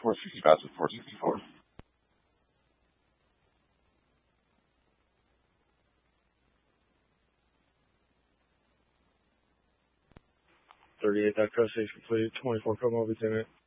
465 to 464. 38, that code 6 complete. 24 code mobile tenant.